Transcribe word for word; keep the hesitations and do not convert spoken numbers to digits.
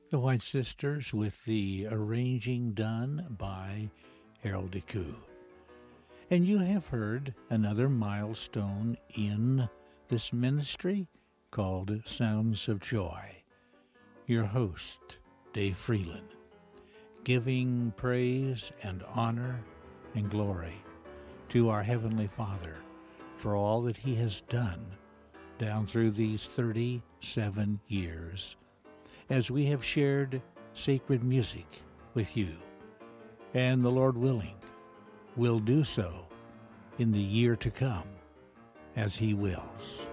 The White Sisters with the arranging done by Harold DeCoux. And you have heard another milestone in this ministry called Sounds of Joy. Your host, Dave Freeland, giving praise and honor and glory to our Heavenly Father for all that He has done down through these thirty-seven years as we have shared sacred music with you. And the Lord willing, will do so in the year to come as He wills.